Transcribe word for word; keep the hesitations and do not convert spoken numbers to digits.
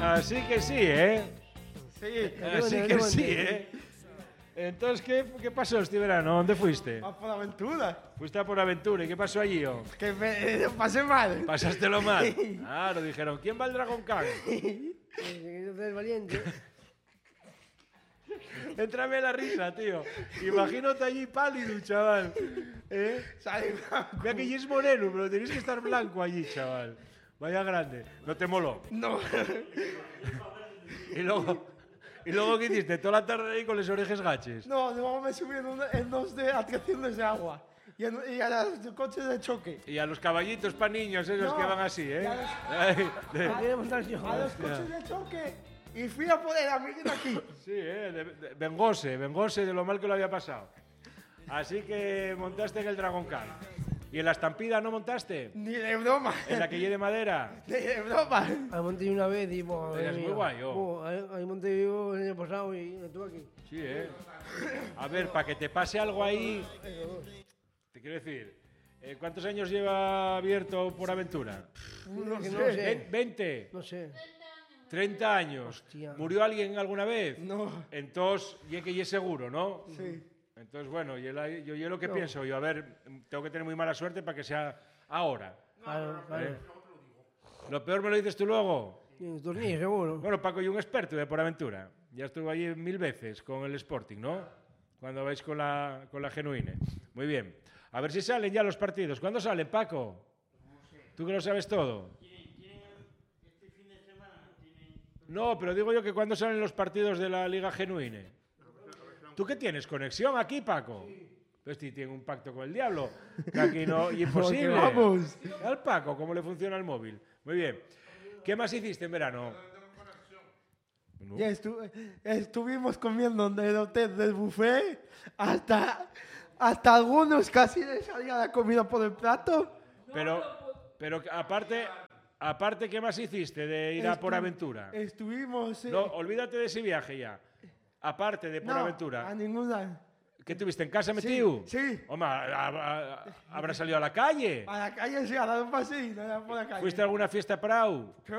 Así que sí, ¿eh? Sí. Así que sí, ¿eh? Entonces, ¿qué, qué pasó este verano? ¿Dónde fuiste? A por aventura. Fuiste a por aventura. ¿Y qué pasó allí, oh? Que me lo pasé mal. ¿Pasástelo mal? Claro, dijeron, ¿quién va al Dragon Khan? Entonces, valiente. Entrame la risa, tío. Imagínate allí pálido, chaval. ¿Eh? Sale blanco. Mira que ya es moreno, pero tenéis que estar blanco allí, chaval. Vaya grande. ¿No te moló? No. Y luego, y luego ¿qué hiciste? Toda la tarde ahí con las orejas gaches. No, luego me subí en, una- en dos de atracciones de agua. Y, en, y a los coches de choque. Y a los caballitos para niños, esos No, que van así, ¿eh? y a los- Ay, de- Quiere montar yo. A los coches de choque. Y fui a por el amigo de aquí. sí, ¿eh? De- de- vengóse, vengóse de lo mal que lo había pasado. Así que montaste en el Dragon Khan. ¿Y en la estampida no montaste? Ni de broma. ¿En la que lleve de madera? Ni de broma. Ahí monté una vez y... Bueno, Eras muy guay, oh. Oh, ahí, ahí monté yo el año pasado y estuve aquí. Sí, ¿eh? A ver, para que te pase algo ahí, Eso, dos. te quiero decir, eh, ¿cuántos años lleva abierto por aventura? No Que no sé. sé. Ve- ¿veinte? No sé. ¿treinta años? Hostia. ¿Murió alguien alguna vez? No. Entonces, y que ya es seguro, ¿no? Sí. Entonces, bueno, yo, la- yo, yo lo que No. pienso, yo, a ver, tengo que tener muy mala suerte para que sea ahora. Claro, claro. ¿eh? Lo peor me lo dices tú luego. Sí, dormí, seguro. Bueno, Paco, y un experto de por aventura. Ya estuvo allí mil veces con el Sporting, ¿no? Cuando vais con la, con la Genuine. Muy bien. A ver si salen ya los partidos. ¿Cuándo salen, Paco? ¿Tú que lo sabes todo? No, pero digo yo que cuándo salen los partidos de la Liga Genuine. ¿Tú qué tienes? ¿Conexión aquí, Paco? Pues sí, tiene un pacto con el diablo. Que aquí no, y imposible. Vamos. Al Paco, ¿cómo le funciona el móvil? Muy bien. ¿Qué más hiciste en verano? No. Ya estu- estuvimos comiendo en el hotel del buffet hasta, hasta algunos casi les salía la comida por el plato. Pero, pero aparte, aparte, ¿qué más hiciste de ir a por Estu- aventura? Estuvimos... eh, No, olvídate de ese viaje ya. Aparte de por no, aventura. a ninguna. ¿Qué tuviste en casa metido? sí. Hombre, a- a- a- ¿habrás salido a la calle? A la calle sí, a dar un paseo, no era por la calle. ¿Fuiste a alguna fiesta Prau?